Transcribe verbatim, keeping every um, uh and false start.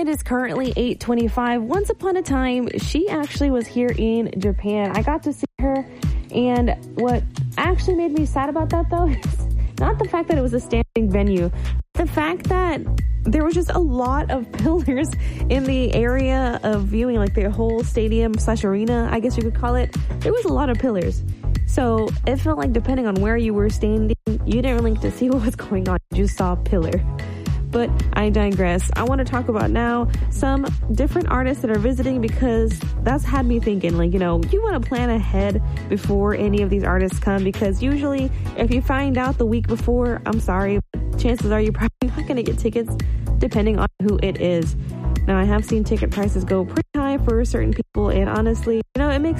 It is currently eight twenty-five. Once upon a time, she actually was here in Japan. I got to see her, and what actually made me sad about that, though, is not the fact that it was a standing venue. The fact that there was just a lot of pillars in the area of viewing, like the whole stadium slash arena, I guess you could call it. There was a lot of pillars. So it felt like depending on where you were standing, you didn't really get to see what was going on. You just saw a pillar. But I digress. I want to talk about now some different artists that are visiting, because that's had me thinking, like, you know, you want to plan ahead before any of these artists come, because usually if you find out the week before, I'm sorry, but chances are you're probably not going to get tickets depending on who it is. Now, I have seen ticket prices go pretty high for certain people, and honestly, you know, it makes